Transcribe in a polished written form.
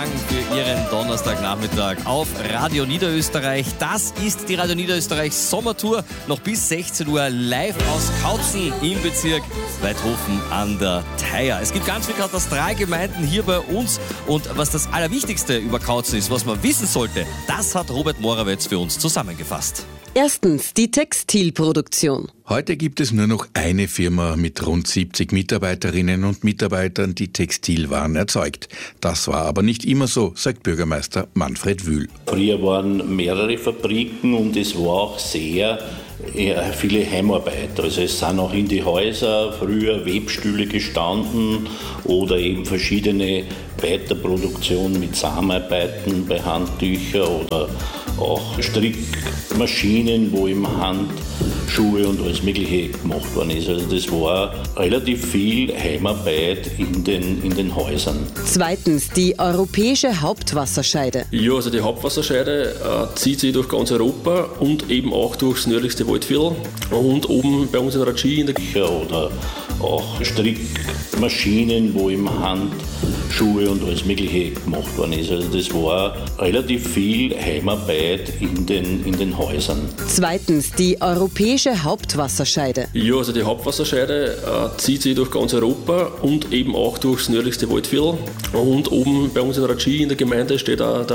Dank für Ihren Donnerstagnachmittag auf Radio Niederösterreich. Das ist die Radio Niederösterreich Sommertour. Noch bis 16 Uhr live aus Kautzen im Bezirk Weidhofen an der Theier. Es gibt ganz viele Katastralgemeinden hier bei uns. Und was das Allerwichtigste über Kautzen ist, was man wissen sollte, das hat Robert Morawetz für uns zusammengefasst. Erstens die Textilproduktion. Heute gibt es nur noch eine Firma mit rund 70 Mitarbeiterinnen und Mitarbeitern, die Textilwaren erzeugt. Das war aber nicht immer so, sagt Bürgermeister Manfred Wühl. Früher waren mehrere Fabriken und es war auch sehr viele Heimarbeiter. Also es sind auch in die Häuser früher Webstühle gestanden oder eben verschiedene Weiterproduktionen mit Samenarbeiten bei Handtüchern oder auch Strickmaschinen, wo im Handschuhe und alles Mögliche gemacht worden ist. Also das war relativ viel Heimarbeit in den Häusern. Zweitens die europäische Hauptwasserscheide. Ja, also die Hauptwasserscheide zieht sich durch ganz Europa und eben auch durchs nördlichste Waldviertel und oben bei uns in Ratschi in der oder auch Strickmaschinen, wo im Handschuhe und alles Mögliche gemacht worden ist. Also das war relativ viel Heimarbeit in den Häusern. Zweitens die europäische Hauptwasserscheide. Ja, also die Hauptwasserscheide zieht sich durch ganz Europa und eben auch durchs nördlichste Waldviertel und oben bei uns in Ratschi in der Gemeinde steht auch der